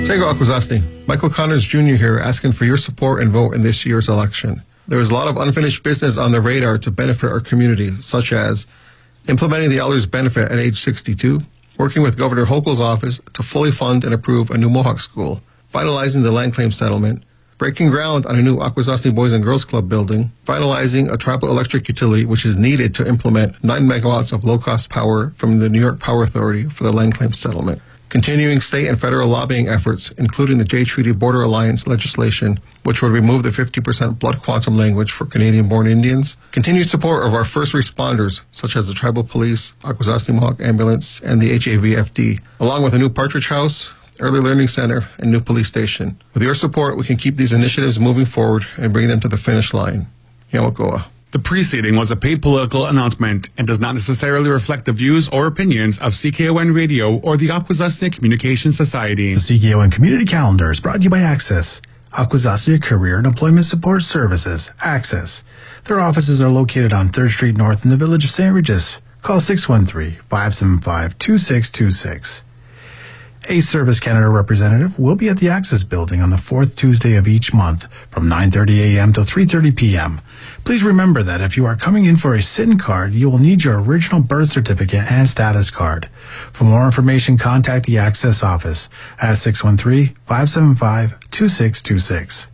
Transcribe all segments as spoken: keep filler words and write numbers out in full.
Tego Akwesasne, Michael Connors Junior here asking for your support and vote in this year's election. There is a lot of unfinished business on the radar to benefit our community, such as implementing the Elders benefit at age sixty-two, working with Governor Hochul's office to fully fund and approve a new Mohawk school, finalizing the land claim settlement, breaking ground on a new Akwesasne Boys and Girls Club building, finalizing a tribal electric utility which is needed to implement nine megawatts of low-cost power from the New York Power Authority for the land claim settlement, continuing state and federal lobbying efforts, including the Jay Treaty Border Alliance legislation, which would remove the fifty percent blood quantum language for Canadian-born Indians, continued support of our first responders, such as the Tribal Police, Akwesasne Mohawk Ambulance, and the H A V F D, along with a new Partridge House, Early Learning Center, and new police station. With your support, we can keep these initiatives moving forward and bring them to the finish line. Yawakoa. The preceding was a paid political announcement and does not necessarily reflect the views or opinions of C K O N Radio or the Akwesasne Communication Society. The C K O N Community Calendar is brought to you by Access, Akwesasne Career and Employment Support Services, Access. Their offices are located on third Street North in the village of Saint Regis. Call six one three, five seven five, two six two six. A Service Canada representative will be at the Access Building on the fourth Tuesday of each month from nine thirty a.m. to three thirty p.m. Please remember that if you are coming in for a sit-in card, you will need your original birth certificate and status card. For more information, contact the Access office at six one three, five seven five, two six two six.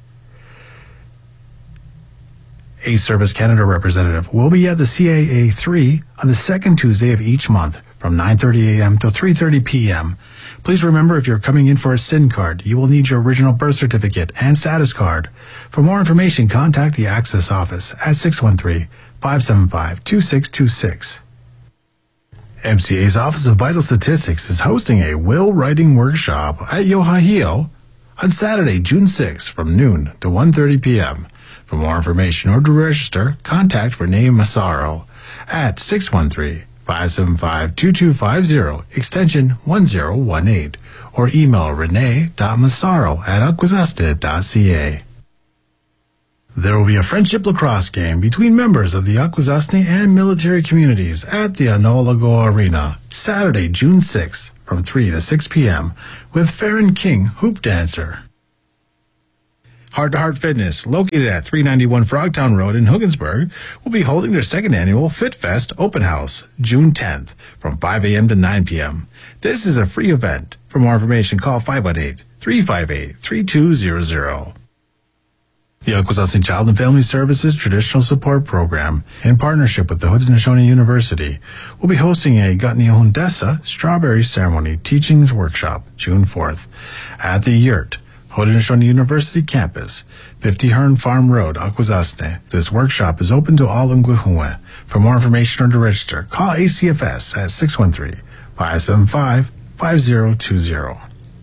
A Service Canada representative will be at the C A A three on the second Tuesday of each month from nine thirty a.m. to three thirty p.m. Please remember, if you're coming in for a S I N card, you will need your original birth certificate and status card. For more information, contact the Access office at six one three, five seven five, two six two six. M C A's Office of Vital Statistics is hosting a will writing workshop at Yohahio on Saturday, June sixth from noon to one thirty p.m. For more information or to register, contact Renee Massaro at six one three, five seven five, two two five zero, extension one zero one eight, or email renee.massaro at akwesasne dot c a. There will be a friendship lacrosse game between members of the Akwesasne and military communities at the Anolago Arena, Saturday, June sixth, from three to six p.m., with Farron King Hoop Dancer. Heart to Heart Fitness, located at three ninety-one Frogtown Road in Hogansburg, will be holding their second annual Fit Fest Open House, June tenth, from five a.m. to nine p.m. This is a free event. For more information, call five one eight, three five eight, three two zero zero. The Akwesasne Child and Family Services Traditional Support Program, in partnership with the Haudenosaunee University, will be hosting a Gatniahondessa Strawberry Ceremony Teachings Workshop, June fourth, at the Yurt, Haudenosaunee University Campus, fifty Hearn Farm Road, Akwesasne. This workshop is open to all Nguihue. For more information or to register, call A C F S at six one three, five seven five, five zero two zero.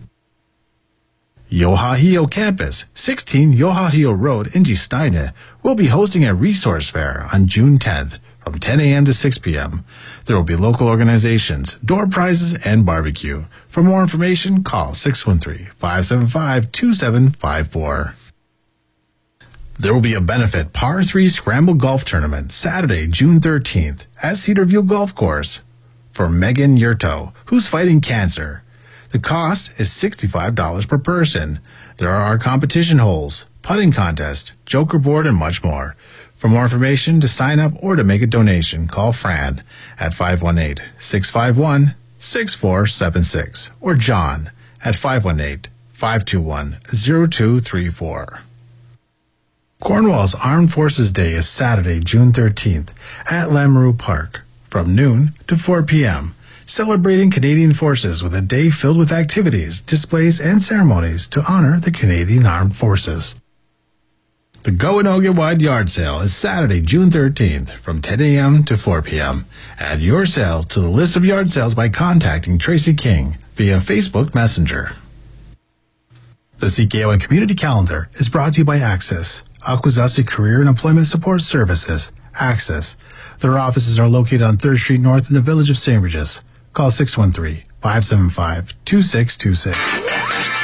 Yohahio Campus, sixteen Yohahio Road, Ingistine, will be hosting a resource fair on June tenth from ten a.m. to six p.m. There will be local organizations, door prizes, and barbecue. For more information, call six one three, five seven five, two seven five four. There will be a benefit Par three Scramble Golf Tournament Saturday, June thirteenth at Cedarview Golf Course for Megan Yurto, who's fighting cancer. The cost is sixty-five dollars per person. There are competition holes, putting contest, joker board, and much more. For more information, to sign up or to make a donation, call Fran at five one eight, six five one, six four seven six or John at five one eight, five two one, zero two three four. Cornwall's Armed Forces Day is Saturday, June thirteenth at Lamoureux Park from noon to four p.m., celebrating Canadian Forces with a day filled with activities, displays, and ceremonies to honor the Canadian Armed Forces. The Go-Enoga Wide Yard Sale is Saturday, June thirteenth from ten a.m. to four p.m. Add your sale to the list of yard sales by contacting Tracy King via Facebook Messenger. The C K O N Community Calendar is brought to you by Access, Akwesasne Career and Employment Support Services, Access. Their offices are located on third Street North in the village of Saint Regis. Call six one three, five seven five, two six two six.